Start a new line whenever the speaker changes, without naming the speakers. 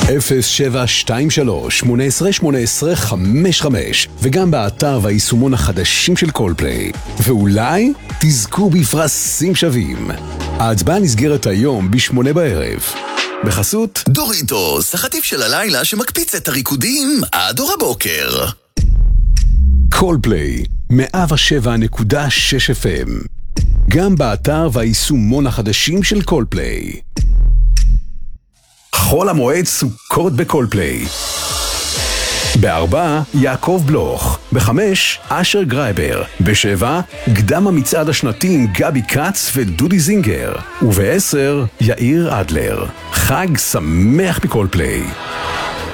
0723-181855 וגם באתר והיישומון החדשים של קולפליי. ואולי תזכו בפרסים שווים. ההצבעה נסגרת היום ב8 בערב. בחסות
דוריטוס, החטיף של הלילה שמקפיץ את הריקודים עד אור הבוקר.
קולפליי 107.6 FM, גם באתר והיישומון החדשים של קולפליי. חול המועד סוכות בקולפליי. ב4 יעקב בלוך, ב5 אשר גרייבר, ב7 קדם המצעד השנתי עם גבי קץ ודודי זינגר, וב10 יאיר אדלר. חג שמח בקולפליי.